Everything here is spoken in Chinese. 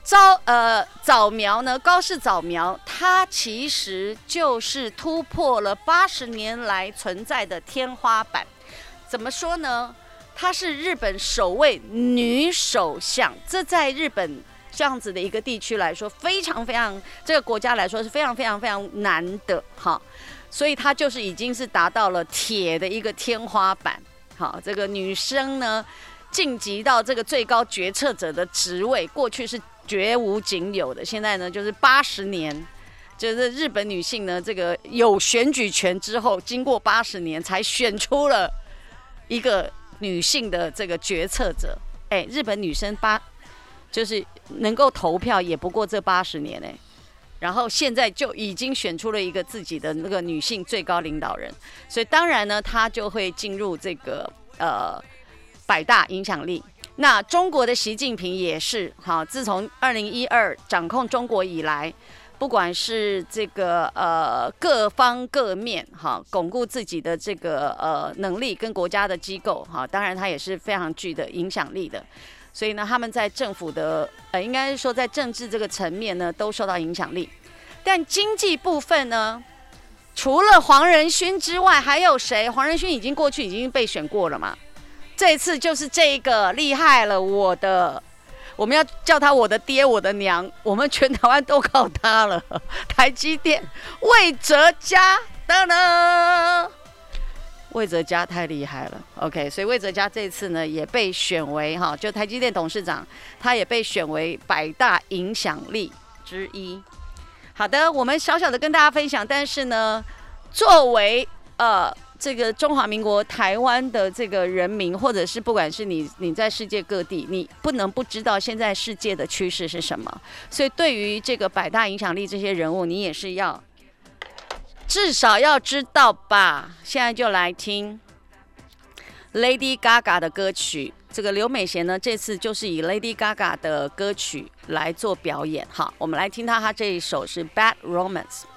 早苗呢，高市早苗，它其实就是突破了80年来存在的天花板。怎么说呢？她是日本首位女首相，这在日本这样子的一个地区来说，非常非常这个国家来说是非常非常非常难的哈。所以她就是已经是达到了铁的一个天花板。好，这个女生呢晋级到这个最高决策者的职位，过去是绝无仅有的，现在呢就是80年，就是日本女性呢这个有选举权之后，经过80年才选出了一个女性的这个决策者。哎，日本女生就是能够投票也不过这80年哎，然后现在就已经选出了一个自己的那个女性最高领导人，所以当然呢，她就会进入这个100大影响力。那中国的习近平也是，好，自从2012掌控中国以来，不管是这个各方各面哈，巩固自己的这个能力跟国家的机构哈，当然他也是非常具的影响力的。所以呢，他们在政府的应该是说在政治这个层面呢，都受到影响力。但经济部分呢，除了黄仁勋之外，还有谁？黄仁勋已经过去，已经被选过了嘛。这一次就是这个厉害了，我们要叫他我的爹我的娘，我们全台湾都靠他了。台积电魏哲家，噔噔，魏哲家太厉害了 ，OK， 所以魏哲家这次呢也被选为哈，就台积电董事长，他也被选为100大影响力之一。好的，我们小小的跟大家分享，但是呢，作为这个中华民国台湾的这个人民，或者是不管是你在世界各地，你不能不知道现在世界的趋势是什么。所以对于这个100大影响力这些人物，你也是要至少要知道吧。现在就来听 Lady Gaga 的歌曲。这个刘美贤呢，这次就是以 Lady Gaga 的歌曲来做表演。好，我们来听她这一首是 Bad Romance。